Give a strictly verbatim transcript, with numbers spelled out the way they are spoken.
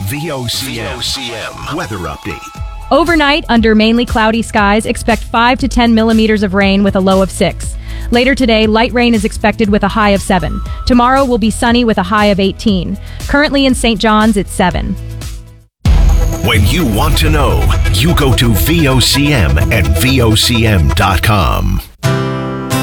V O C M weather update. Overnight, under mainly cloudy skies, expect five to ten millimeters of rain with a low of six. Later today, light rain is expected with a high of seven. Tomorrow will be sunny with a high of eighteen. Currently in Saint John's, it's seven. When you want to know, you go to V O C M and V O C M dot com.